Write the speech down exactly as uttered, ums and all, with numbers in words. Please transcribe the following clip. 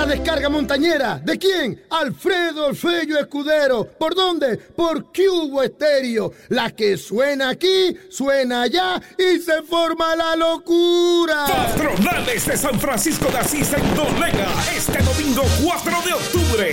La descarga montañera. ¿De quién? Alfredo el Fello Escudero. ¿Por dónde? Por Cubo Estéreo. La que suena aquí, suena allá y se forma la locura. Patronales de San Francisco de Asís en Dolega. Este domingo cuatro de octubre.